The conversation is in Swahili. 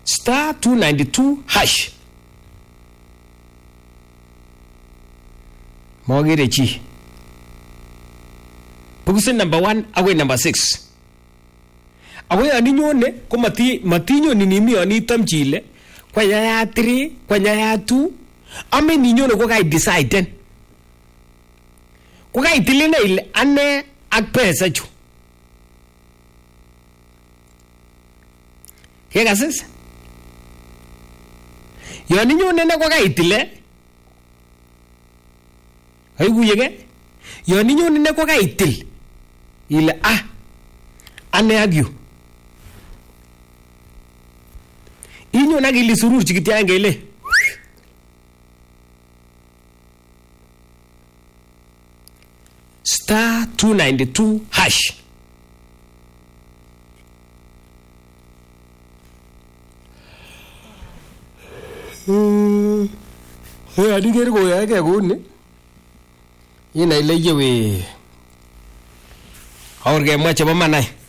star 292 hash. Mogere chi. Boxing number 1 away number 6. Away ani nyone ko matinyo ni nimi ani tamchile kwa ya 3 kwa ya 2 ame ni nyone ko kai decide ko kai tilina ile ane ak pesa chu. Kega sis yo ni nyone ne ko kai tile ay guyege yo ni nyone ne ko kai til ile ane agyu inyo nagili surur chikitianga ile star 292 hash. Adigere go ya ke gune ina ile yewe aurge mache ba manai